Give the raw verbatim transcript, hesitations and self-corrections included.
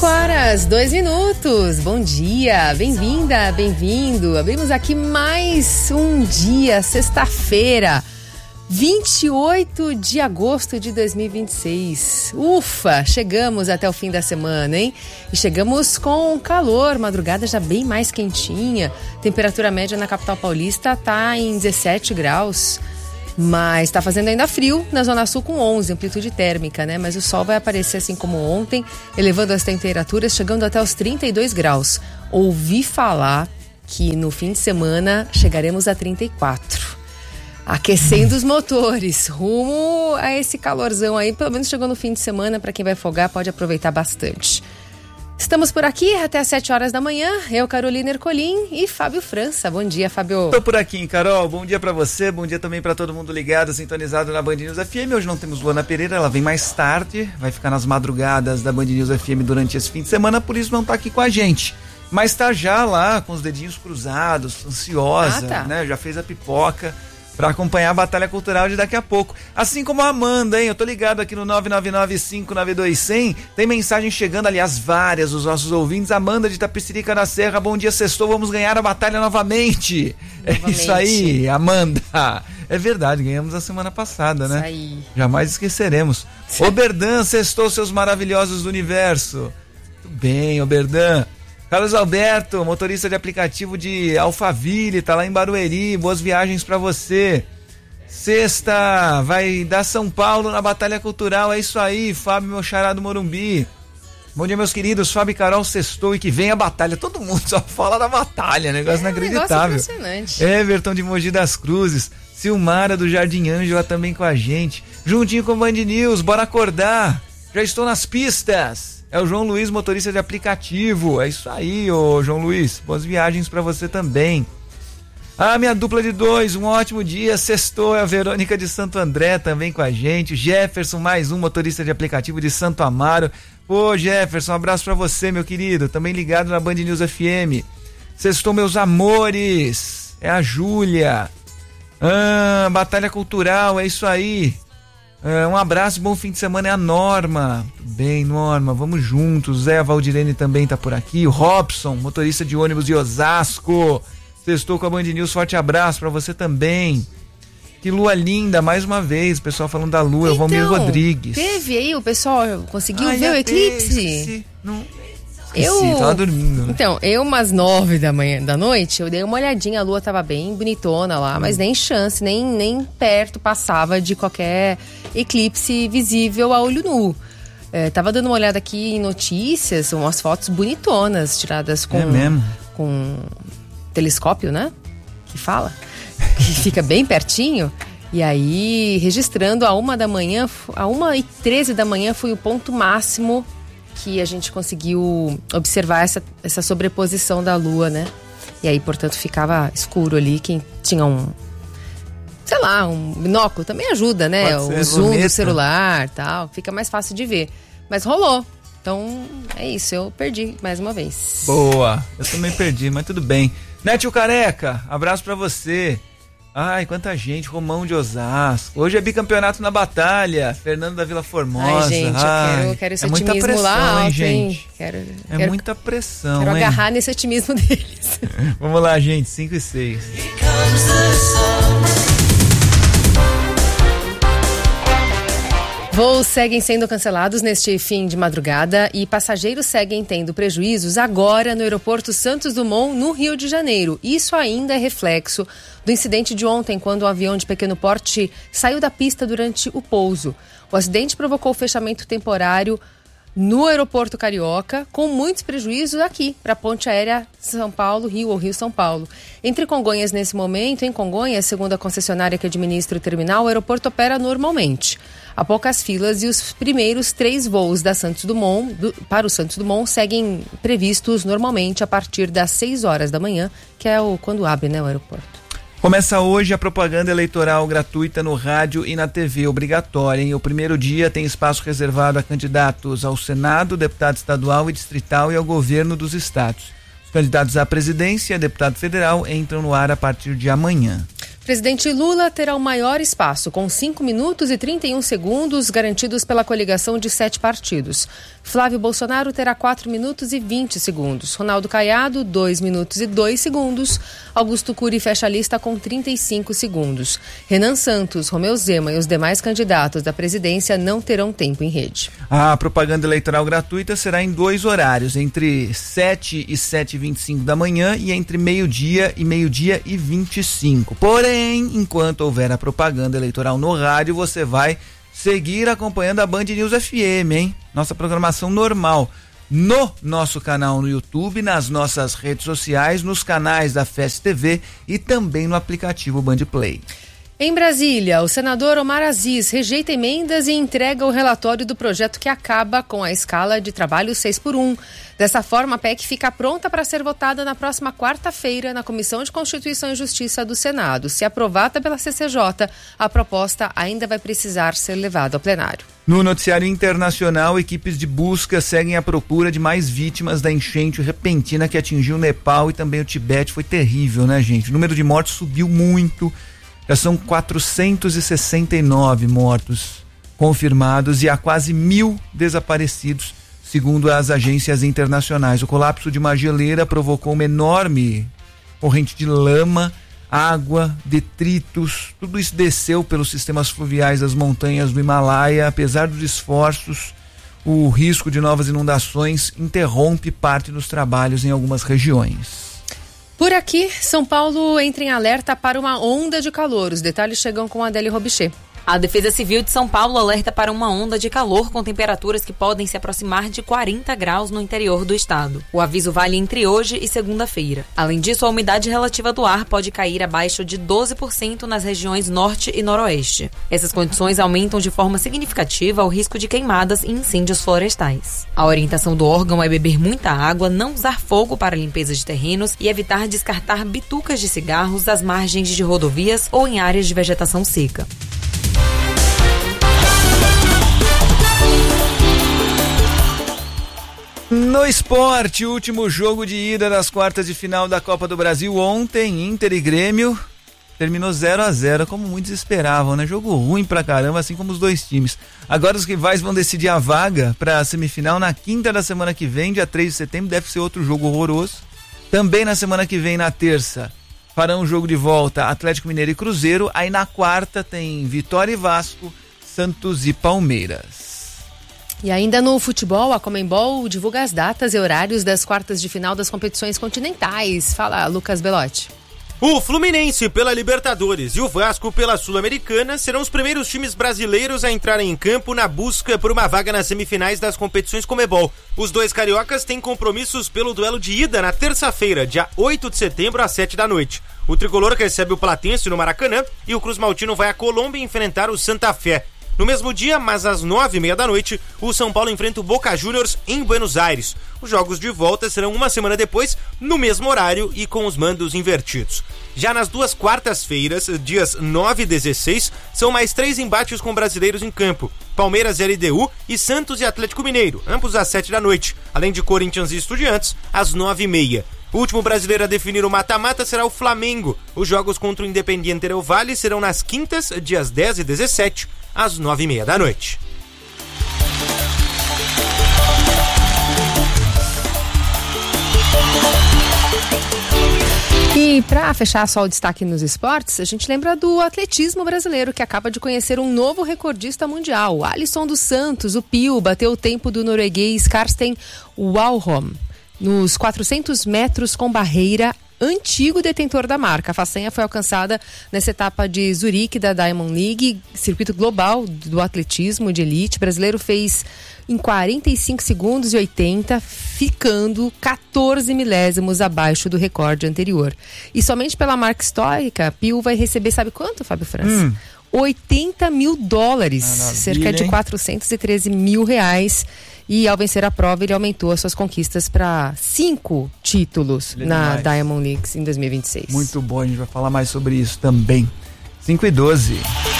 cinco horas, dois minutos. Bom dia, bem-vinda, bem-vindo. Abrimos aqui mais um dia, sexta-feira, vinte e oito de agosto de dois mil e vinte e seis. Ufa, chegamos até o fim da semana, hein? E chegamos com calor, madrugada já bem mais quentinha. Temperatura média na capital paulista tá em dezessete graus. Mas está fazendo ainda frio na Zona Sul com onze, amplitude térmica, né? Mas o sol vai aparecer assim como ontem, elevando as temperaturas, chegando até os trinta e dois graus. Ouvi falar que no fim de semana chegaremos a trinta e quatro. Aquecendo os motores, rumo a esse calorzão aí, pelo menos chegou no fim de semana, para quem vai folgar pode aproveitar bastante. Estamos por aqui até às sete horas da manhã, eu, Carolina Ercolim e Fábio França. Bom dia, Fábio. Tô por aqui, Carol. Bom dia pra você, bom dia também pra todo mundo ligado, sintonizado na Band News F M. Hoje não temos Luana Pereira, ela vem mais tarde, vai ficar nas madrugadas da Band News F M durante esse fim de semana, por isso não tá aqui com a gente. Mas tá já lá com os dedinhos cruzados, ansiosa, ah, tá. né? Já fez a pipoca para acompanhar a Batalha Cultural de daqui a pouco. Assim como a Amanda, hein? Eu tô ligado aqui no nove nove nove, cinco nove dois, zero zero. Tem mensagem chegando, aliás, várias dos nossos ouvintes. Amanda de Itapecerica da Serra, bom dia, sextou, vamos ganhar a batalha novamente. novamente. É isso aí, Amanda. É verdade, ganhamos a semana passada, né? Isso aí. Jamais esqueceremos. Oberdan, sextou, seus maravilhosos do universo. Tudo bem, Oberdan. Carlos Alberto, motorista de aplicativo de Alphaville, tá lá em Barueri, boas viagens pra você. Sexta, vai dar São Paulo na Batalha Cultural, é isso aí, Fábio, meu xará do Morumbi. Bom dia, meus queridos, Fábio e Carol, sextou e que vem a batalha. Todo mundo só fala da batalha, negócio é, inacreditável. Negócio impressionante. Everton de Mogi das Cruzes, Silmara do Jardim Ângela também com a gente. Juntinho com o Band News, bora acordar, já estou nas pistas. É o João Luiz, motorista de aplicativo. É isso aí, ô João Luiz. Boas viagens pra você também. Ah, minha dupla de dois, um ótimo dia. Sextou, é a Verônica de Santo André também com a gente. O Jefferson, mais um motorista de aplicativo de Santo Amaro. Pô, Jefferson, um abraço pra você, meu querido. Também ligado na Band News F M. Sextou, meus amores. É a Júlia. Ah, Batalha Cultural, é isso aí. É, um abraço, bom fim de semana, é a Norma. Tudo bem, Norma, vamos juntos. Zé Valdirene também tá por aqui. O Robson, motorista de ônibus de Osasco. Sextou com a Band News, forte abraço pra você também. Que lua linda, mais uma vez, o pessoal falando da lua, então, é o Valmir Rodrigues. Teve aí, o pessoal conseguiu ah, ver o eclipse? Esqueci, não... Esqueci, eu tava dormindo, né? Então, eu umas nove da manhã, da noite, eu dei uma olhadinha, a lua tava bem bonitona lá, hum. mas nem chance, nem, nem perto passava de qualquer eclipse visível a olho nu. É, tava dando uma olhada aqui em notícias, umas fotos bonitonas, tiradas com, é mesmo? com telescópio, né? Que fala, que fica bem pertinho. E aí, registrando a uma da manhã, a uma e treze da manhã foi o ponto máximo que a gente conseguiu observar essa, essa sobreposição da lua, né? E aí, portanto, ficava escuro ali. Quem tinha um, sei lá, um binóculo também ajuda, né? O zoom bonita. Do celular e tal, fica mais fácil de ver. Mas rolou. Então, é isso, eu perdi mais uma vez. Boa, eu também perdi, mas tudo bem. Nétio Careca, abraço pra você. Ai, quanta gente, Romão de Osasco. Hoje é bicampeonato na batalha, Fernando da Vila Formosa. Ai, gente, Ai, eu quero, quero esse é otimismo muita pressão, lá alto, hein, gente? Quero, é quero, muita pressão, Quero hein? agarrar nesse otimismo deles. Vamos lá, gente, cinco e seis. Voos seguem sendo cancelados neste fim de madrugada e passageiros seguem tendo prejuízos agora no aeroporto Santos Dumont, no Rio de Janeiro. Isso ainda é reflexo do incidente de ontem, quando um avião de pequeno porte saiu da pista durante o pouso. O acidente provocou o fechamento temporário no aeroporto Carioca, com muitos prejuízos aqui, para a ponte aérea São Paulo-Rio ou Rio-São Paulo. Entre Congonhas, nesse momento, em Congonhas, segundo a concessionária que administra o terminal, o aeroporto opera normalmente. Há poucas filas e os primeiros três voos da Santos Dumont, do, para o Santos Dumont seguem previstos normalmente a partir das seis horas da manhã, que é o, quando abre, né, o aeroporto. Começa hoje a propaganda eleitoral gratuita no rádio e na T V, obrigatória, hein? O primeiro dia tem espaço reservado a candidatos ao Senado, deputado estadual e distrital e ao governo dos estados. Os candidatos à presidência e a deputado federal entram no ar a partir de amanhã. Presidente Lula terá o maior espaço, com cinco minutos e trinta e um segundos garantidos pela coligação de sete partidos. Flávio Bolsonaro terá quatro minutos e vinte segundos. Ronaldo Caiado, dois minutos e dois segundos. Augusto Cury fecha a lista com trinta e cinco segundos. Renan Santos, Romeu Zema e os demais candidatos da presidência não terão tempo em rede. A propaganda eleitoral gratuita será em dois horários, entre sete e sete e vinte e cinco da manhã e entre meio-dia e meio-dia e vinte e cinco. Porém, enquanto houver a propaganda eleitoral no rádio, você vai seguir acompanhando a Band News F M, hein? Nossa programação normal no nosso canal no YouTube, nas nossas redes sociais, nos canais da F E S T V e também no aplicativo Band Play. Em Brasília, o senador Omar Aziz rejeita emendas e entrega o relatório do projeto que acaba com a escala de trabalho seis por um. Dessa forma, a P E C fica pronta para ser votada na próxima quarta-feira na Comissão de Constituição e Justiça do Senado. Se aprovada pela C C J, a proposta ainda vai precisar ser levada ao plenário. No noticiário internacional, equipes de busca seguem à procura de mais vítimas da enchente repentina que atingiu o Nepal e também o Tibete. Foi terrível, né, gente? O número de mortos subiu muito. Já são quatrocentos e sessenta e nove mortos confirmados e há quase mil desaparecidos, segundo as agências internacionais. O colapso de uma geleira provocou uma enorme corrente de lama, água, detritos. Tudo isso desceu pelos sistemas fluviais das montanhas do Himalaia. Apesar dos esforços, o risco de novas inundações interrompe parte dos trabalhos em algumas regiões. Por aqui, São Paulo entra em alerta para uma onda de calor. Os detalhes chegam com a Adélia Robichê. A Defesa Civil de São Paulo alerta para uma onda de calor com temperaturas que podem se aproximar de quarenta graus no interior do estado. O aviso vale entre hoje e segunda-feira. Além disso, a umidade relativa do ar pode cair abaixo de doze por cento nas regiões norte e noroeste. Essas condições aumentam de forma significativa o risco de queimadas e incêndios florestais. A orientação do órgão é beber muita água, não usar fogo para limpeza de terrenos e evitar descartar bitucas de cigarros às margens de rodovias ou em áreas de vegetação seca. No esporte, último jogo de ida das quartas de final da Copa do Brasil ontem, Inter e Grêmio, terminou zero a zero, como muitos esperavam, né? Jogo ruim pra caramba, assim como os dois times. Agora os rivais vão decidir a vaga pra semifinal na quinta da semana que vem, dia três de setembro, deve ser outro jogo horroroso. Também na semana que vem, na terça, farão um jogo de volta Atlético Mineiro e Cruzeiro, aí na quarta tem Vitória e Vasco, Santos e Palmeiras. E ainda no futebol, a Conmebol divulga as datas e horários das quartas de final das competições continentais. Fala, Lucas Belotti. O Fluminense pela Libertadores e o Vasco pela Sul-Americana serão os primeiros times brasileiros a entrarem em campo na busca por uma vaga nas semifinais das competições Conmebol. Os dois cariocas têm compromissos pelo duelo de ida na terça-feira, dia oito de setembro, às sete da noite. O tricolor recebe o Platense no Maracanã e o Cruz Maltino vai à Colômbia enfrentar o Santa Fé. No mesmo dia, mas às nove e meia da noite, o São Paulo enfrenta o Boca Juniors em Buenos Aires. Os jogos de volta serão uma semana depois, no mesmo horário e com os mandos invertidos. Já nas duas quartas-feiras, dias nove e dezesseis, são mais três embates com brasileiros em campo. Palmeiras e L D U e Santos e Atlético Mineiro, ambos às sete da noite, além de Corinthians e Estudiantes, às nove e meia. O último brasileiro a definir o mata-mata será o Flamengo. Os jogos contra o Independiente Del Valle serão nas quintas, dias dez e dezessete, às nove e meia da noite. E para fechar só o destaque nos esportes, a gente lembra do atletismo brasileiro, que acaba de conhecer um novo recordista mundial. O Alisson dos Santos, o Pio, bateu o tempo do norueguês Karsten Warholm nos quatrocentos metros com barreira, antigo detentor da marca. A façanha foi alcançada nessa etapa de Zurique da Diamond League, circuito global do atletismo de elite. O brasileiro fez em quarenta e cinco segundos e oitenta, ficando quatorze milésimos abaixo do recorde anterior. E somente pela marca histórica, Pio vai receber, sabe quanto, Fábio França? Hum. oitenta mil dólares, maravilha, cerca de quatrocentos e treze mil reais. E ao vencer a prova, ele aumentou as suas conquistas para cinco títulos ele na Diamond League em dois mil e vinte e seis. Muito bom, a gente vai falar mais sobre isso também. cinco e doze.